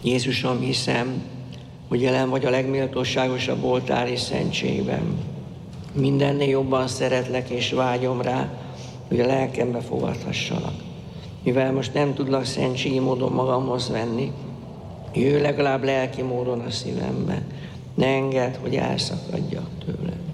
Jézusom, hiszem, hogy jelen vagy a legméltóságosabb oltári szentségben. Mindennél jobban szeretlek és vágyom rá, hogy a lelkembe fogadhassalak. Mivel most nem tudlak szentségi módon magamhoz venni, jöjj legalább lelki módon a szívembe. Ne engedd, hogy elszakadjak tőled.